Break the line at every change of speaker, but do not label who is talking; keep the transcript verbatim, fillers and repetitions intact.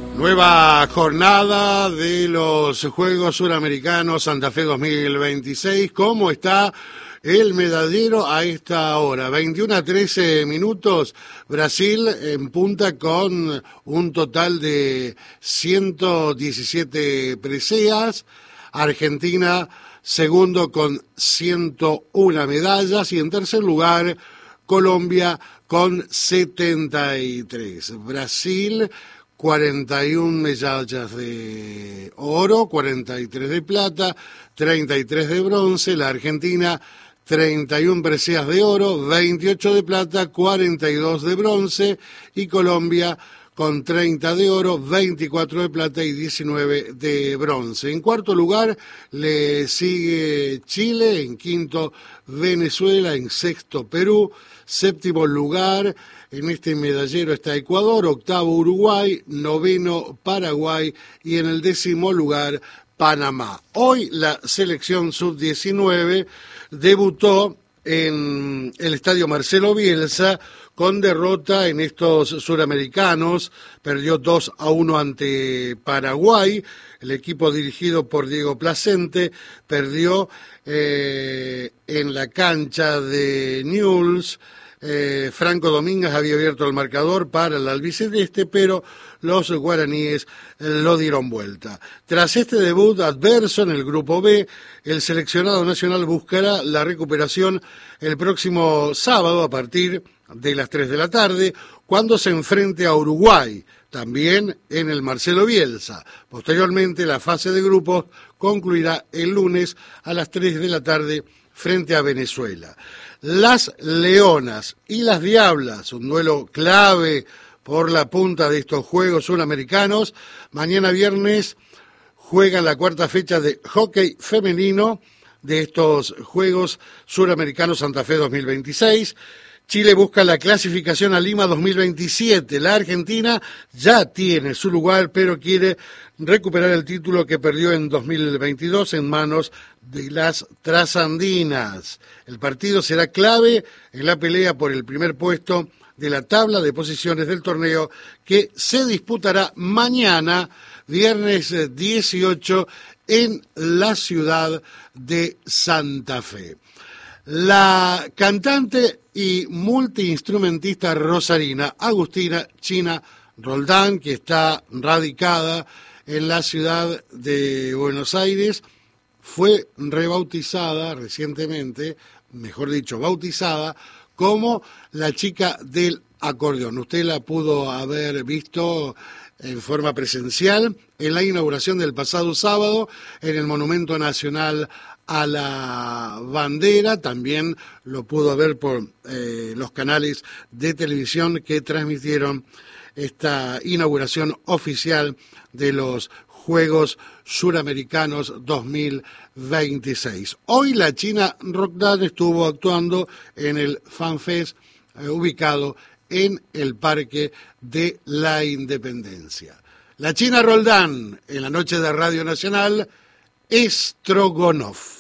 Nueva jornada de los Juegos Suramericanos Santa Fe dos mil veintiséis. ¿Cómo está el medallero a esta hora? veintiuno a trece minutos. Brasil en punta con un total de ciento diecisiete preseas. Argentina segundo con ciento una medallas. Y en tercer lugar, Colombia con setenta y tres. Brasil, cuarenta y una medallas de oro, cuarenta y tres de plata, treinta y tres de bronce. La Argentina, treinta y una preseas de oro, veintiocho de plata, cuarenta y dos de bronce. Y Colombia con treinta de oro, veinticuatro de plata y diecinueve de bronce. En cuarto lugar le sigue Chile, en quinto Venezuela, en sexto Perú, séptimo lugar en este medallero está Ecuador, octavo Uruguay, noveno Paraguay y en el décimo lugar Panamá. Hoy la selección sub diecinueve debutó en el estadio Marcelo Bielsa con derrota en estos suramericanos. Perdió dos a uno ante Paraguay. El equipo dirigido por Diego Placente perdió eh, en la cancha de Newell's. Eh, Franco Domínguez había abierto el marcador para el albiceleste, pero los guaraníes lo dieron vuelta. Tras este debut adverso en el grupo B, el seleccionado nacional buscará la recuperación el próximo sábado a partir de las tres de la tarde, cuando se enfrente a Uruguay, también en el Marcelo Bielsa. Posteriormente, la fase de grupos concluirá el lunes a las tres de la tarde frente a Venezuela. Las Leonas y las Diablas, un duelo clave por la punta de estos Juegos Suramericanos. Mañana viernes juegan la cuarta fecha de hockey femenino de estos Juegos Suramericanos Santa Fe dos mil veintiséis. Chile busca la clasificación a Lima dos mil veintisiete. La Argentina ya tiene su lugar, pero quiere recuperar el título que perdió en dos mil veintidós en manos de las trasandinas. El partido será clave en la pelea por el primer puesto de la tabla de posiciones del torneo, que se disputará mañana, viernes dieciocho, en la ciudad de Santa Fe. La cantante y multiinstrumentista rosarina Agustina China Roldán, que está radicada en la ciudad de Buenos Aires, fue rebautizada recientemente, mejor dicho, bautizada como la chica del acordeón. Usted la pudo haber visto en forma presencial en la inauguración del pasado sábado en el Monumento Nacional a la Bandera. También lo pudo ver por eh, los canales de televisión que transmitieron esta inauguración oficial de los Juegos Suramericanos dos mil veintiséis. Hoy la China Roldán estuvo actuando en el FanFest eh, ubicado en el Parque de la Independencia. La China Roldán, en la noche de Radio Nacional, Strogonov.